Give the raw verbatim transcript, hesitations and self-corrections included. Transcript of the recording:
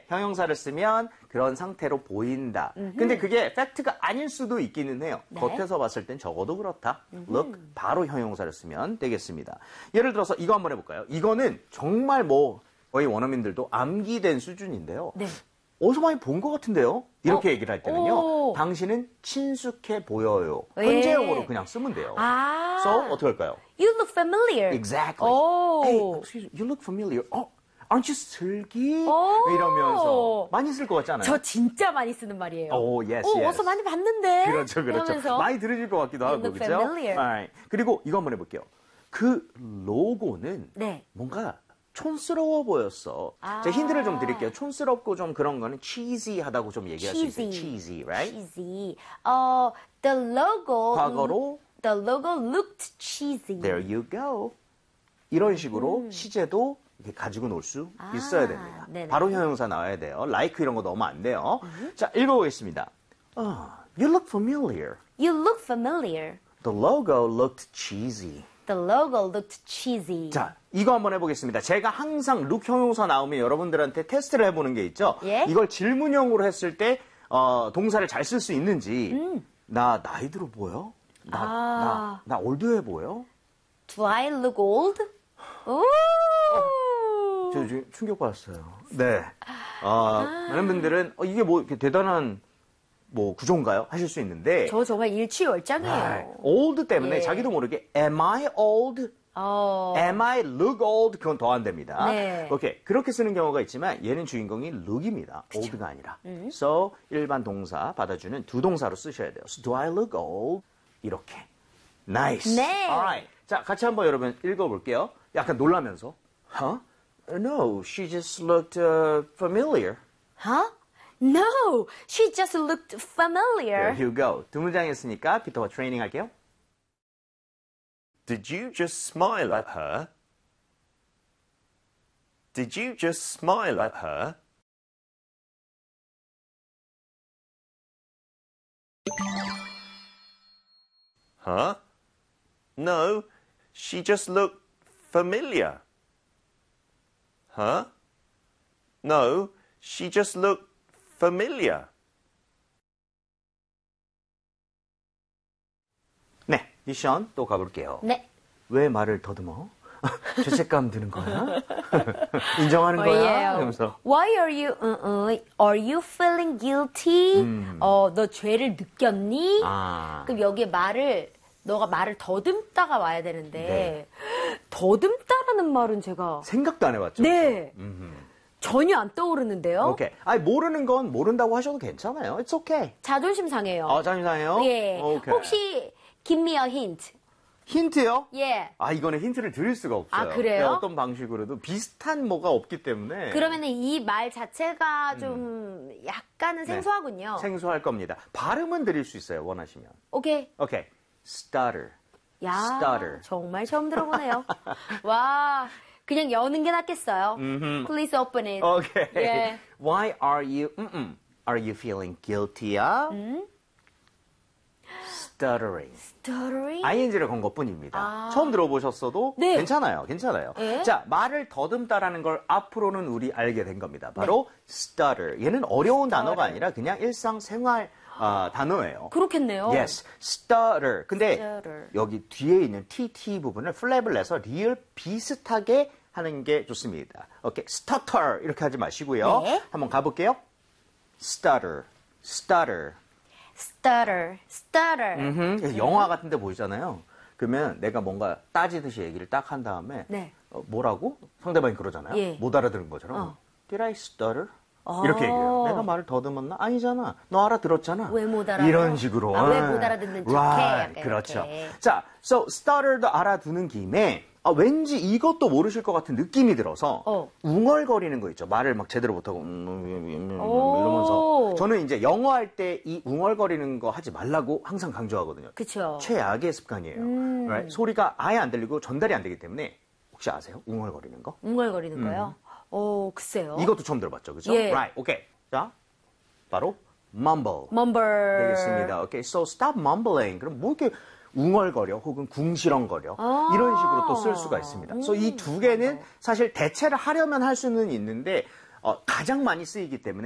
형용사를 쓰면 그런 상태로 보인다. 음흠. 근데 그게 팩트가 아닐 수도 있기는 해요. 네. 겉에서 봤을 땐 적어도 그렇다. 음흠. look, 바로 형용사를 쓰면 되겠습니다. 예를 들어서 이거 한번 해볼까요? 이거는 정말 뭐 거의 원어민들도 암기된 수준인데요. 네. 어디서 많이 본 것 같은데요? 이렇게 어? 얘기를 할 때는요. 오. 당신은 친숙해 보여요. 예. 현재형으로 그냥 쓰면 돼요. 아. So, 어떻게 할까요? You look familiar. Exactly. 오. Hey, excuse me, you look familiar. 어, aren't you 슬기? 오. 이러면서 많이 쓸 것 같지 않아요? 저 진짜 많이 쓰는 말이에요. 오, yes, 오, yes. 어서 많이 봤는데. 그렇죠, 그렇죠. 이러면서. 많이 들으실 것 같기도 하고, look 그렇죠? familiar. Alright. 그리고 이거 한번 해볼게요. 그 로고는 네. 뭔가 촌스러워 보였어. 아. 제가 힌트를 좀 드릴게요. 촌스럽고 좀 그런 거는 cheesy하다고 좀 얘기할 수 있어요. Cheesy. cheesy, right? cheesy. 어, the logo. 과거로 The logo looked cheesy. there you go. 이런 식으로 음. 시제도 이렇게 가지고 놀 수 아, 있어야 됩니다. 네네. 바로 형용사 나와야 돼요. like 이런 거 넣으면 안 돼요. 자, 읽어보겠습니다. Oh, you look familiar. You look familiar. The logo looked cheesy. The logo looked cheesy. 자, 이거 한번 해보겠습니다. 제가 항상 look 형용사 나오면 여러분들한테 테스트를 해보는 게 있죠. 예? 이걸 질문형으로 했을 때 어, 동사를 잘 쓸 수 있는지 음. 나 나이 들어 보여? 나, 아. 나, 나 올드해 보여? Do I look old? 오! 저 지금 충격받았어요. 네. 어, 많은 분들은 어, 이게 뭐 이렇게 대단한 뭐 구조인가요? 하실 수 있는데 저 정말 일취월장이에요. 아, old 때문에 예. 자기도 모르게 am I old? 어. am I look old? 그건 더 안 됩니다. 네. 오케이. 그렇게 쓰는 경우가 있지만 얘는 주인공이 look입니다. old가 아니라. 음. So 일반 동사 받아주는 두 동사로 쓰셔야 돼요. So, do I look old? 이렇게. Nice. 네. Alright. 자, 같이 한번 여러분 읽어볼게요. 약간 놀라면서. Huh? No, she just looked uh, familiar. Huh? No, she just looked familiar. There you go. 두 문장 했으니까 피터와 트레이닝 할게요. Did you just smile at her? Did you just smile at her? Huh? No, she just looked familiar. Huh? No, she just looked familiar. 네, 미션 또 가볼게요. 네. 왜 말을 더듬어? 죄책감 드는 거야? 인정하는 거야? 예요. 이러면서. Why are you, uh, uh, are you feeling guilty? 어, 너 죄를 느꼈니? 아. 그럼 여기에 말을, 너가 말을 더듬다가 와야 되는데, 네. 더듬다라는 말은 제가, 생각도 안 해봤죠? 네. 음흠. 전혀 안 떠오르는데요? 오케이. 아니, 모르는 건 모른다고 하셔도 괜찮아요. It's okay. 자존심 상해요. 아, 잠시만요. 예. 오케이. 혹시, give me a hint. 힌트요? 예. 아, 이거는 힌트를 드릴 수가 없어요. 아, 그래요? 네, 어떤 방식으로도 비슷한 뭐가 없기 때문에. 그러면은 이 말 자체가 좀 약간은 생소하군요. 네. 생소할 겁니다. 발음은 드릴 수 있어요, 원하시면. 오케이. 오케이. stutter. 야, stutter. 정말 처음 들어보네요. 와, 그냥 여는 게 낫겠어요. Please open it. 오케이. 예. Why are you, 음음. Are you feeling guilty야? 음? stuttering. Stuttering? 아이엔지를 건 것뿐입니다. 아. 처음 들어보셨어도 네. 괜찮아요. 괜찮아요. 예? 자, 말을 더듬다라는 걸 앞으로는 우리 알게 된 겁니다. 바로 stutter. 얘는 어려운 단어가 아니라 그냥 일상생활 아, 단어예요. 그렇겠네요. Yes, stutter. 근데 Stutter. 여기 뒤에 있는 tt 부분을 플랩을 내서 리을 비슷하게 하는 게 좋습니다. 오케이, stutter 이렇게 하지 마시고요. 네. 한번 가볼게요. stutter, stutter. Stutter, stutter. 음흠. 영화 같은 데 보이잖아요. 그러면 내가 뭔가 따지듯이 얘기를 딱 한 다음에 네. 어, 뭐라고? 상대방이 그러잖아요. 예. 못 알아들은 것처럼 어. Did I stutter? 어. 이렇게 얘기해요. 내가 말을 더듬었나? 아니잖아. 너 알아들었잖아. 왜 못 알아요? 이런 식으로. 아, 왜 못 알아듣는 척해? Right. 약간 그렇죠. 이렇게. 자, so stutter도 알아두는 김에 아, 왠지 이것도 모르실 것 같은 느낌이 들어서 어. 웅얼거리는 거 있죠. 말을 막 제대로 못하고 음, 음, 음, 음, 오. 이러면서 저는 이제 영어 할 때 이 웅얼거리는 거 하지 말라고 항상 강조하거든요. 그쵸. 최악의 습관이에요. 음. Right? 소리가 아예 안 들리고 전달이 안 되기 때문에 혹시 아세요? 웅얼거리는 거? 웅얼거리는 거요? 오, 글쎄요. 이것도 처음 들어봤죠, 그죠? 예. Right, 오케이. 자, 바로 mumble Mumble. 되겠습니다. 오케이, so stop mumbling. 그럼 뭐 이렇게 웅얼거려 혹은 궁시렁거려 아. 이런 식으로 또 쓸 수가 있습니다. 그래서 이 두 개는 사실 대체를 하려면 할 수는 있는데 어, 가장 많이 쓰이기 때문에